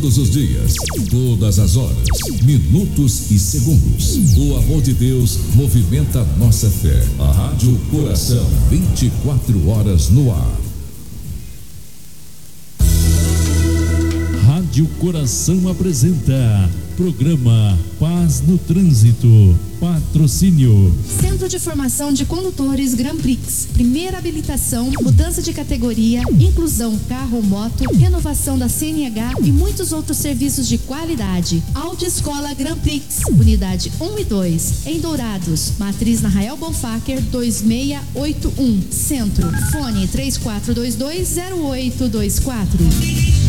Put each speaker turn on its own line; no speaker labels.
Todos os dias, todas as horas, minutos e segundos. O amor de Deus movimenta nossa fé. A Rádio Coração, 24 horas no ar.
Rádio Coração apresenta programa Paz no Trânsito. Patrocínio
Centro de Formação de Condutores Grand Prix, primeira habilitação, mudança de categoria, inclusão carro-moto, renovação da CNH e muitos outros serviços de qualidade. Autoescola Grand Prix, unidade 1 e 2, em Dourados, Matriz na Rael Bonfacker 2681, Centro, fone 34220824.